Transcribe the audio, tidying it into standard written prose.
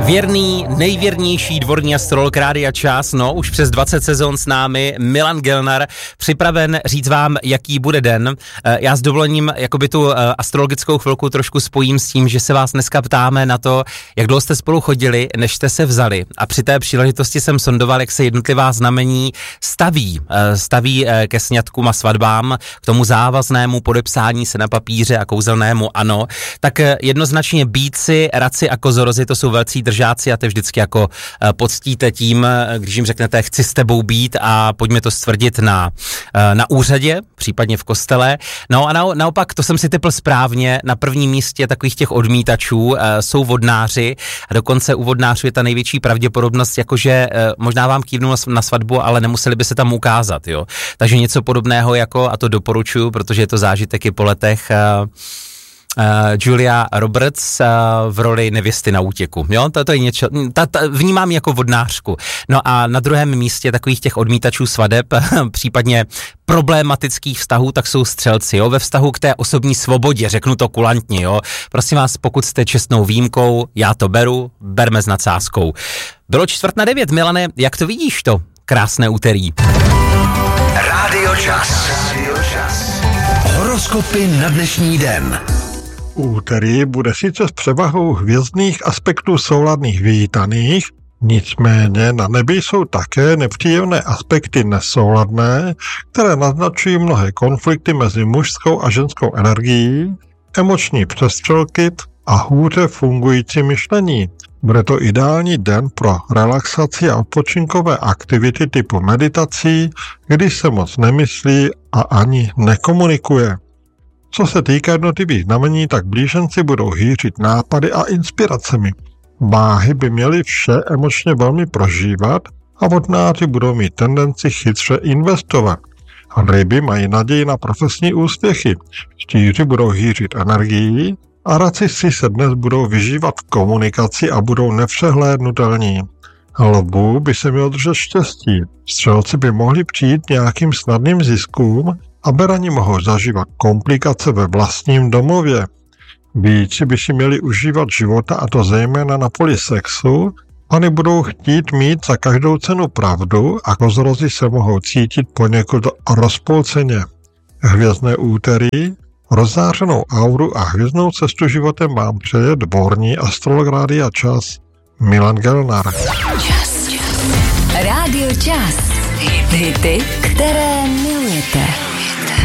Věrný, nejvěrnější dvorní astrolog Rádia Čas, už přes 20 sezon s námi, Milan Gelnar, připraven říct vám, jaký bude den. Já s dovolením jakoby tu astrologickou chvilku trošku spojím s tím, že se vás dneska ptáme na to, jak dlouho jste spolu chodili, než jste se vzali. A při té příležitosti jsem sondoval, jak se jednotlivá znamení staví ke sňatkům a svatbám, k tomu závaznému podepsání se na papíře a kouzelnému ano. Tak jednoznačně Býci, Raci a Kozorozi, to jsou velcí držáci a ty vždycky jako poctíte tím, když jim řeknete, chci s tebou být a pojďme to stvrdit na úřadě, případně v kostele. No a naopak, to jsem si typl správně, na prvním místě takových těch odmítačů jsou vodnáři a dokonce u vodnářů je ta největší pravděpodobnost, jakože možná vám kývnou na svatbu, ale nemuseli by se tam ukázat, jo. Takže něco podobného jako, a to doporučuju, protože je to zážitek i po letech, Julia Roberts v roli nevěsty na útěku. Jo, to je něco, vnímám jako vodnářku. No a na druhém místě takových těch odmítačů svadeb, případně problematických vztahů, tak jsou střelci, jo, ve vztahu k té osobní svobodě, řeknu to kulantně, jo. Prosím vás, pokud jste čestnou výjimkou, já to beru, berme s nadsázkou. Bylo 8:45, Milane, jak to vidíš to? Krásné úterý. Rádio Čas. Horoskopy na dnešní den. Úterý bude sice s převahou hvězdných aspektů souladných vítaných, nicméně na nebi jsou také nepříjemné aspekty nesouladné, které naznačují mnohé konflikty mezi mužskou a ženskou energií, emoční přestřelky a hůře fungující myšlení. Bude to ideální den pro relaxaci a odpočinkové aktivity typu meditací, když se moc nemyslí a ani nekomunikuje. Co se týká jednotlivých znamení, tak blíženci budou hýřit nápady a inspiracemi. Váhy by měly vše emočně velmi prožívat a vodnáři budou mít tendenci chytře investovat. Ryby mají naději na profesní úspěchy, štíři budou hýřit energií a raci se dnes budou vyžívat v komunikaci a budou nepřehlédnutelní. Lvů by se mělo držet štěstí, střelci by mohli přijít nějakým snadným ziskům a berani mohou zažívat komplikace ve vlastním domově. Býci by si měli užívat života, a to zejména na poli sexu, oni budou chtít mít za každou cenu pravdu a kozorozi se mohou cítit poněkud rozpolceně. Hvězdné úterý, rozzářenou auru a hvězdnou cestu životem vám přeje dvorní astrolog Rádia Čas Milan Gelnar. Rádio Čas. Hity, které milujete.